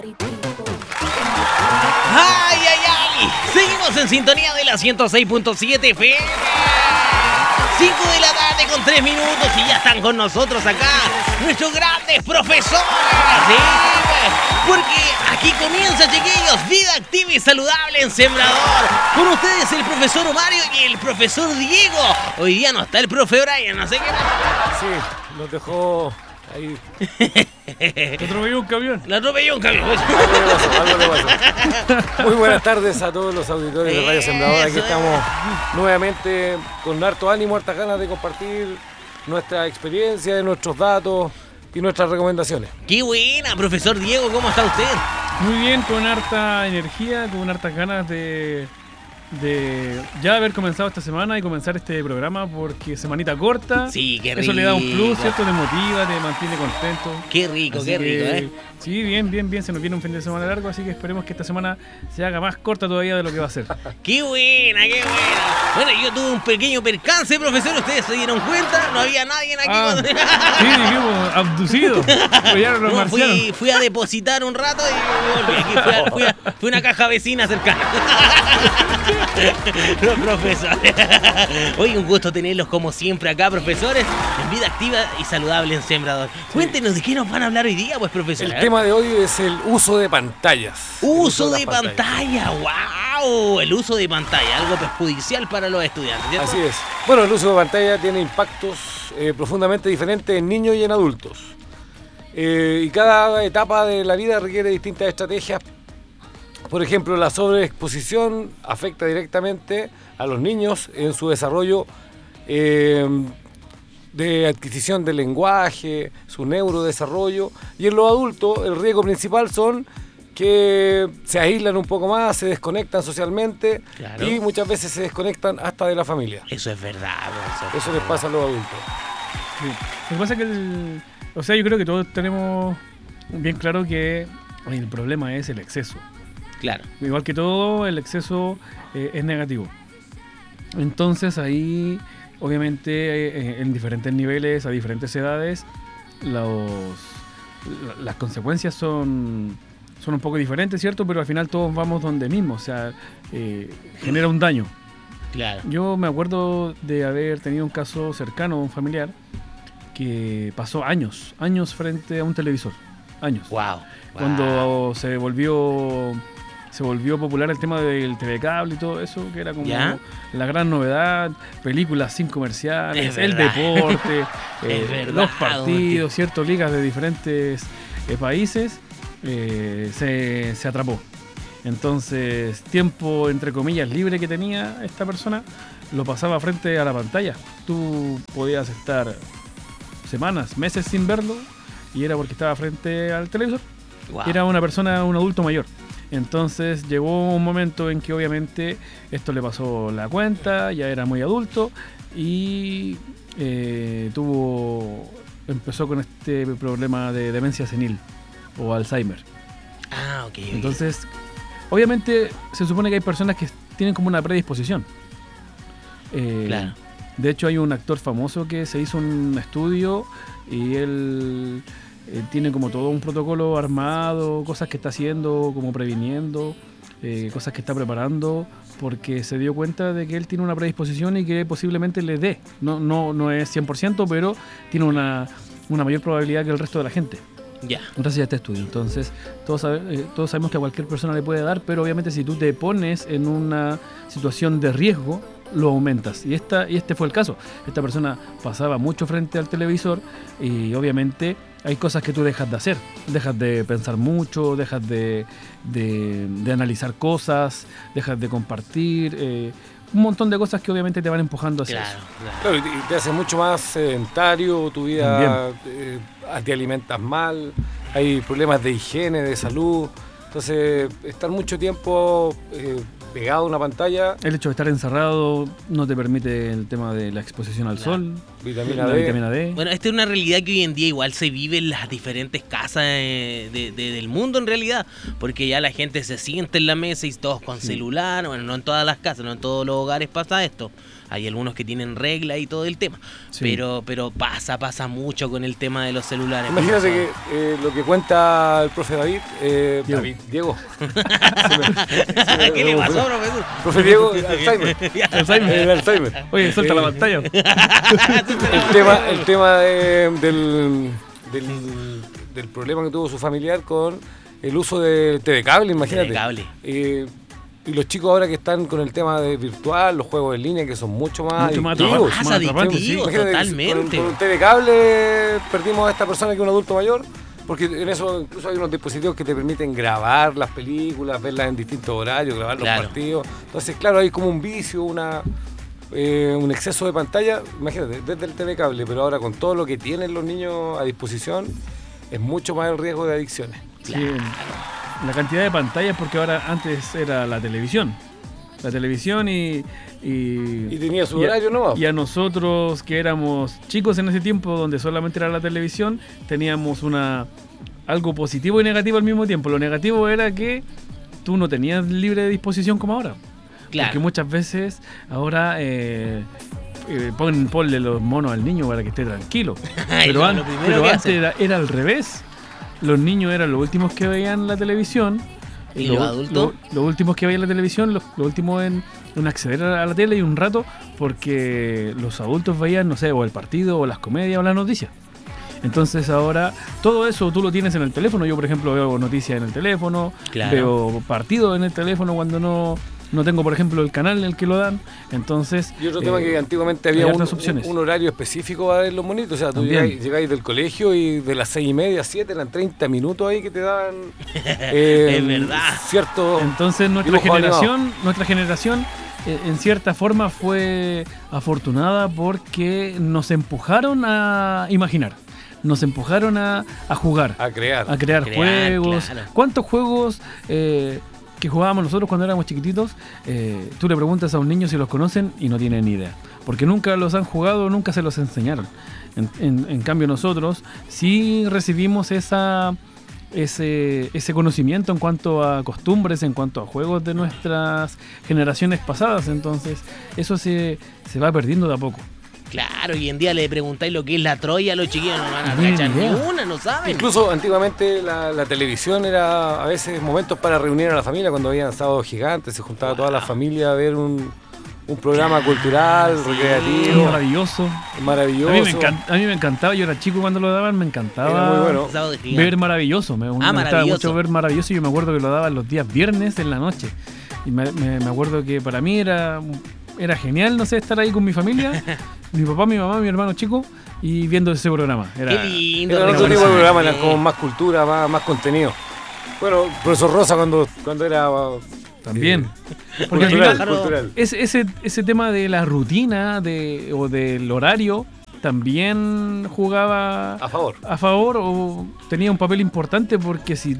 ¡Ay, ay, ay! Seguimos en sintonía de la 106.7 FM. 5 de la tarde con 3 minutos y ya están con nosotros acá nuestros grandes profesores. Sí, porque aquí comienza, chiquillos, vida activa y saludable en Sembrador. Con ustedes el profesor Mario y el profesor Diego. Hoy día no está el profe Brian, no sé qué pasa. Sí, nos dejó ahí. Te atropelló un camión. La atropelló un camión. Algo le pasó. Muy buenas tardes a todos los auditores de Radio Sembrador. Aquí estamos nuevamente con harto ánimo, hartas ganas de compartir nuestra experiencia, nuestros datos y nuestras recomendaciones. ¡Qué buena, profesor Diego! ¿Cómo está usted? Muy bien, con harta energía, con hartas ganas de ya haber comenzado esta semana y comenzar este programa, porque semanita corta. Sí, qué rico. Eso le da un plus, ¿cierto? Te motiva, te mantiene contento. Qué rico, Así qué rico, que, ¿eh? Sí, bien. Se nos viene un fin de semana largo, así que esperemos que esta semana se haga más corta todavía de lo que va a ser. ¡Qué buena, qué buena! Bueno, yo tuve un pequeño percance, profesor. ¿Ustedes se dieron cuenta? No había nadie aquí. Sí, dijimos, abducido. Pero ya los marcianos. Fui a depositar un rato y volví. Aquí fui a una caja vecina cercana. Los profesores. Hoy un gusto tenerlos como siempre acá, profesores, en Vida Activa y Saludable en Sembrador. Cuéntenos de qué nos van a hablar hoy día, pues, profesor. El tema de hoy es el uso de pantallas. Uso de pantalla, wow, el uso de pantalla, algo perjudicial para los estudiantes, ¿cierto? Así es. Bueno, el uso de pantalla tiene impactos profundamente diferentes en niños y en adultos. Y cada etapa de la vida requiere distintas estrategias. Por ejemplo, la sobreexposición afecta directamente a los niños en su desarrollo de adquisición del lenguaje, su neurodesarrollo, y en los adultos el riesgo principal son que se aíslan un poco más, se desconectan socialmente. Claro. Y muchas veces se desconectan hasta de la familia. Eso es verdad, profesor. Eso les pasa a los adultos. Sí. Lo que pasa es que yo creo que todos tenemos bien claro que el problema es el exceso. Claro. Igual que todo, el exceso es negativo. Entonces ahí, obviamente, en diferentes niveles, a diferentes edades, las consecuencias son un poco diferentes, ¿cierto? Pero al final todos vamos donde mismo, o sea, genera un daño. Claro. Yo me acuerdo de haber tenido un caso cercano, un familiar, que pasó años frente a un televisor. Años. Wow. Cuando se volvió popular el tema del TV cable y todo eso, que era como la gran novedad, películas sin comerciales, el deporte, los partidos, ciertas ligas de diferentes países, se atrapó. Entonces, tiempo entre comillas libre que tenía esta persona, lo pasaba frente a la pantalla. Tú podías estar semanas, meses sin verlo, y era porque estaba frente al televisor. Wow. Era un adulto mayor. Entonces llegó un momento en que obviamente esto le pasó la cuenta, ya era muy adulto y empezó con este problema de demencia senil o Alzheimer. Ah, ok. Entonces, obviamente se supone que hay personas que tienen como una predisposición. Claro. De hecho hay un actor famoso que se hizo un estudio y él tiene como todo un protocolo armado, cosas que está haciendo, como previniendo, cosas que está preparando, porque se dio cuenta de que él tiene una predisposición y que posiblemente le dé. No es 100%, pero tiene una mayor probabilidad que el resto de la gente. Ya. Gracias a este estudio. Entonces, todos sabemos que a cualquier persona le puede dar, pero obviamente si tú te pones en una situación de riesgo, lo aumentas. Y este fue el caso. Esta persona pasaba mucho frente al televisor y obviamente hay cosas que tú dejas de hacer. Dejas de pensar mucho, dejas de analizar cosas, dejas de compartir, un montón de cosas que obviamente te van empujando hacia eso. Claro, y te hace mucho más sedentario, tu vida te alimentas mal, hay problemas de higiene, de salud. Entonces, estar mucho tiempo pegado a una pantalla. El hecho de estar encerrado no te permite el tema de la exposición al sol. Vitamina la D. vitamina D. Bueno, esta es una realidad que hoy en día igual se vive en las diferentes casas del mundo en realidad, porque ya la gente se siente en la mesa y todos con celular. Bueno, no en todas las casas, no en todos los hogares pasa esto. Hay algunos que tienen regla y todo el tema, Sí. pero pasa mucho con el tema de los celulares. Imagínate que lo que cuenta el profe David, Diego. ¿Qué le pasó, profesor? Profe Diego, Alzheimer. Alzheimer. El Alzheimer. Oye, suelta la pantalla. El tema del problema que tuvo su familiar con el uso de TV Cable, imagínate. TV Cable. Y los chicos ahora que están con el tema de virtual, los juegos en línea, que son mucho más adictivos. Más adictivos, Imagínate que totalmente. con un TV Cable perdimos a esta persona que es un adulto mayor, porque en eso incluso hay unos dispositivos que te permiten grabar las películas, verlas en distintos horarios, grabar los partidos. Entonces, claro, hay como un vicio, un exceso de pantalla, imagínate, desde el TV Cable, pero ahora con todo lo que tienen los niños a disposición, es mucho más el riesgo de adicciones. Sí, la cantidad de pantallas, porque ahora antes era la televisión. La televisión y tenía su horario, ¿no? Y a nosotros que éramos chicos en ese tiempo, donde solamente era la televisión, teníamos algo positivo y negativo al mismo tiempo. Lo negativo era que tú no tenías libre disposición como ahora. Claro. Porque muchas veces ahora ponle los monos al niño para que esté tranquilo. Pero antes era al revés. Los niños eran los últimos que veían la televisión. ¿Y los adultos? Los últimos que veían la televisión, los últimos en acceder a la tele y un rato, porque los adultos veían, no sé, o el partido, o las comedias, o las noticias. Entonces ahora todo eso tú lo tienes en el teléfono. Yo, por ejemplo, veo noticias en el teléfono, veo partidos en el teléfono cuando no tengo, por ejemplo, el canal en el que lo dan. Entonces, y otro tema que antiguamente había un horario específico para ver los monitos. O sea, tú llegáis del colegio y de las 6:30 a 7 eran 30 minutos ahí que te daban es verdad. Cierto. Entonces nuestra generación en cierta forma fue afortunada porque nos empujaron a imaginar. Nos empujaron a jugar. A crear juegos. Claro. ¿Cuántos juegos que jugábamos nosotros cuando éramos chiquititos? Tú le preguntas a un niño si los conocen y no tienen ni idea. Porque nunca los han jugado, nunca se los enseñaron. En cambio nosotros sí recibimos ese conocimiento en cuanto a costumbres, en cuanto a juegos de nuestras generaciones pasadas. Entonces eso se va perdiendo de a poco. Claro, hoy en día le preguntáis lo que es la Troya a los chiquillos, no van a cachar ni una, no saben. Incluso antiguamente la televisión era a veces momentos para reunir a la familia, cuando habían sábados gigantes, se juntaba toda la familia a ver un programa cultural, recreativo. Maravilloso. A mí me encantaba, yo era chico cuando lo daban, me encantaba era muy bueno. ver Maravilloso. Me gustaba mucho ver Maravilloso y yo me acuerdo que lo daban los días viernes en la noche. Y me acuerdo que para mí era genial, no sé, estar ahí con mi familia, mi papá, mi mamá, mi hermano chico, y viendo ese programa. Qué lindo. Era otro tipo de programa, era como más cultura, más contenido. Bueno, profesor Rosa cuando era... También. Porque cultural. Ese tema de la rutina o del horario también jugaba a favor o tenía un papel importante, porque si